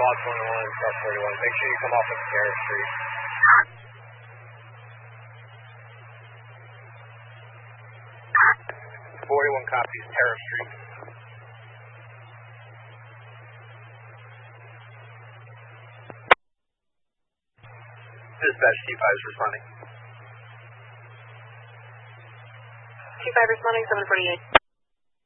Boss 101, South 41. Make sure you come off of Terrace Street. 41 copies, Terrace Street. Dispatch T5 is responding. T5 responding, 748.